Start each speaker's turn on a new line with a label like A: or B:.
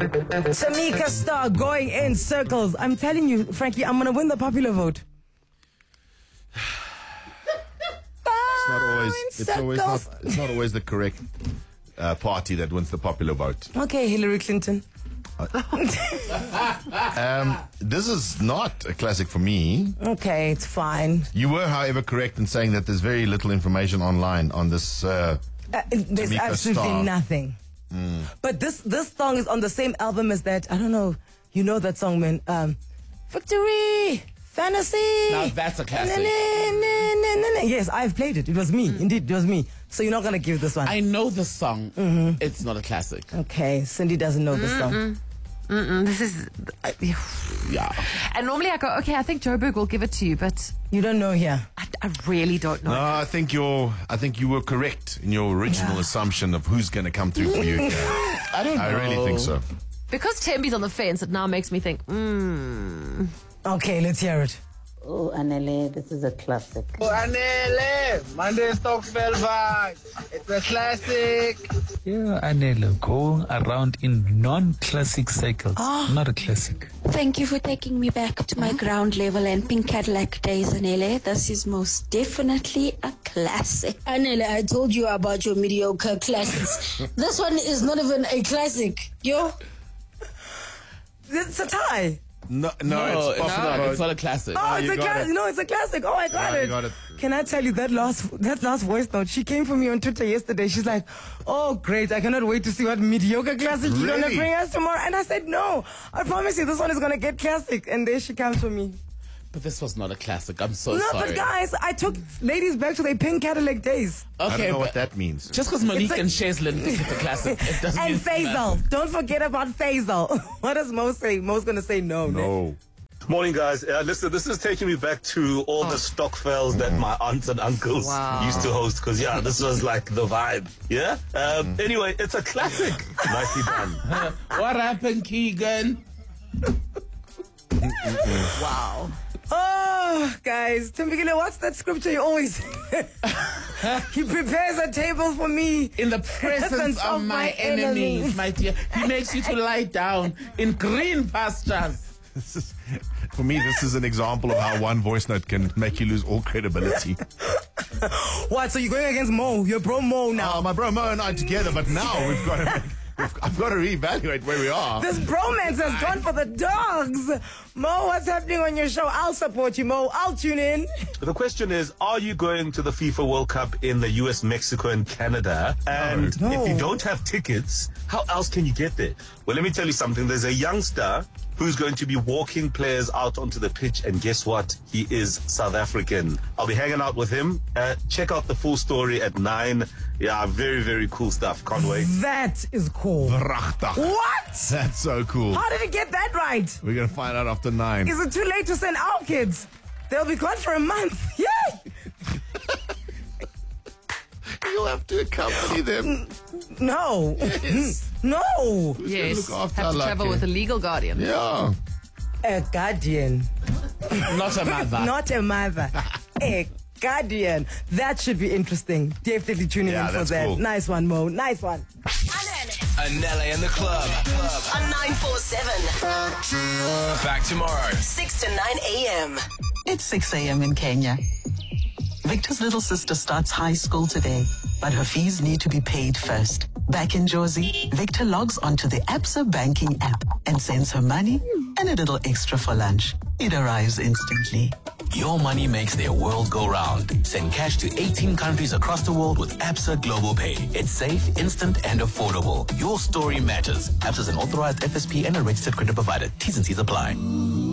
A: Tamika Starr going in circles. I'm telling you, Frankie, I'm going to win the popular vote.
B: It's not always the correct party that wins the popular vote.
A: Okay, Hillary Clinton.
B: This is not a classic for me.
A: Okay, it's fine.
B: You were, however, correct in saying that there's very little information online on this.
A: There's
B: Tamika
A: absolutely
B: Starr.
A: nothing. But this song is on the same album as that. I don't know. You know that song, man. Victory, Fantasy.
C: Now that's a classic.
A: Yes, I've played it. It was me. Indeed, it was me. So you're not going to give this one.
C: I know the song. It's not a classic.
A: Okay, Cindy doesn't know this song.
D: This is...
C: Yeah.
D: And normally I go, okay, I think Joburg will give it to you, but...
A: You don't know here.
D: I really don't know.
B: No, I think you were correct in your original assumption of who's going to come through for you.
C: I don't know.
B: I really think so.
D: Because Tembi's on the fence, it now makes me think,
A: Okay, let's hear it.
E: Oh, Anele, this is a classic.
F: Oh, Anele, Monday Stockfell vibe. It's a classic.
G: Yeah, Anele, going around in non-classic cycles. Not a classic.
H: Thank you for taking me back to my ground level and Pink Cadillac days, Anele. This is most definitely a classic.
I: Anele, I told you about your mediocre classics. This one is not even a classic. Yo.
A: It's a tie.
B: No,
C: It's not a classic.
A: Oh, it's a classic. No, it's a classic. Oh, I got it.
B: You got it.
A: Can I tell you that last voice note? She came for me on Twitter yesterday. She's like, "Oh, great! I cannot wait to see what mediocre classic you're gonna bring us tomorrow." And I said, "No, I promise you, this one is gonna get classic." And there she comes for me.
C: But this was not a classic. I'm so
A: No,
C: sorry.
A: but guys, I took ladies back to their Pink Cadillac days.
B: I
C: Okay,
B: don't know
C: but
B: what that means.
C: just because Monique
A: It's like-
C: and Shazlin think it's a classic, it doesn't
A: And
C: mean it's a
A: Faisal.
C: classic.
A: Don't forget about Faisal. What does Mo say? Mo's gonna say no.
B: No.
J: Morning, guys. Listen, this is taking me back to all the Stockfells that my aunts and uncles used to host, because, this was like the vibe. Yeah? Anyway, it's a classic. Nicely done.
C: What happened, Keegan?
D: wow.
A: Oh, guys, Timbukile, what's that scripture you always... He prepares a table for me
C: In the presence of my enemies, my dear. He makes you to lie down in green pastures.
B: For me, this is an example of how one voice note can make you lose all credibility.
A: What, so you're going against Mo? You're bro Mo now.
B: My bro Mo and I together, but now I've got to reevaluate where we are.
A: This bromance has gone for the dogs. Mo, what's happening on your show? I'll support you, Mo. I'll tune in.
J: The question is, are you going to the FIFA World Cup in the US, Mexico, and Canada? And
A: No.
J: if you don't have tickets, how else can you get there? Well, let me tell you something. There's a youngster who's going to be walking players out onto the pitch, and guess what? He is South African. I'll be hanging out with him. Check out the full story at 9. Yeah, very, very cool stuff. Can't wait.
A: That is cool.
B: Vrachtig.
A: What?
B: That's so cool.
A: How did he get that right?
B: We're going to find out after 9.
A: Is it too late to send our kids? They'll be gone for a month. Yay!
B: You'll have to accompany them.
A: No.
B: Yes.
A: No.
D: Yes.
B: look after
D: Have to
B: our
D: travel
B: lucky?
D: with a legal guardian.
B: Yeah.
A: A guardian.
C: Not a mother.
A: Not a mother. A guardian. That should be interesting. Definitely tuning in for
B: that's
A: that.
B: cool.
A: Nice one, Mo. Nice one.
K: Anele in the club.
L: On 947.
K: Back tomorrow.
L: 6 to 9 a.m.
M: It's 6 a.m. in Kenya. Victor's little sister starts high school today, but her fees need to be paid first. Back in Jozi, Victor logs onto the Absa banking app and sends her money and a little extra for lunch. It arrives instantly.
K: Your money makes their world go round. Send cash to 18 countries across the world with Absa Global Pay. It's safe, instant, and affordable. Your story matters. Absa is an authorized FSP and a registered credit provider. T's and C's apply.